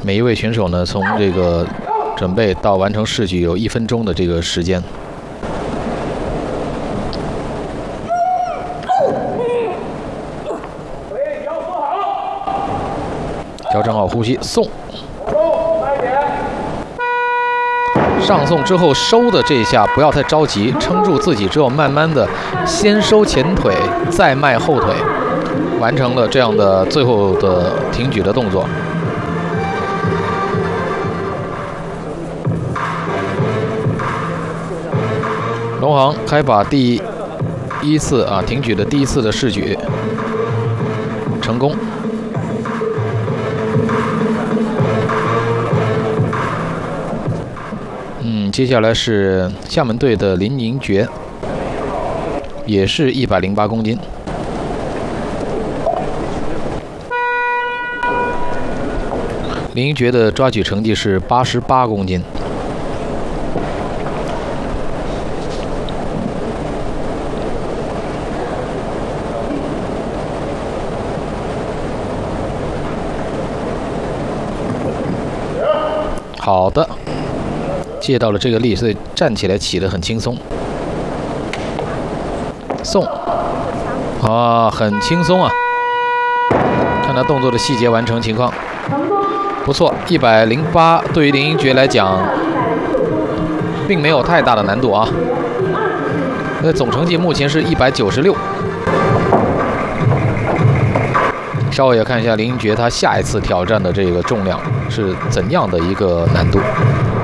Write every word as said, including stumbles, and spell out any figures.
每一位选手呢，从这个准备到完成试举有一分钟的这个时间。调整好呼吸，送。上送之后收的这一下不要太着急，撑住自己之后，慢慢的先收前腿，再迈后腿，完成了这样的最后的挺举的动作。龙航开把第一次啊挺举的第一次的试举成功。嗯，接下来是厦门队的林银爵，也是一百零八公斤。林银爵的抓举成绩是八十八公斤。好的。借到了这个力，所以站起来起得很轻松。送，啊，很轻松啊！看他动作的细节完成情况，不错。一百零八对于林银爵来讲，并没有太大的难度啊。那总成绩目前是一百九十六。稍微也看一下林银爵他下一次挑战的这个重量是怎样的一个难度。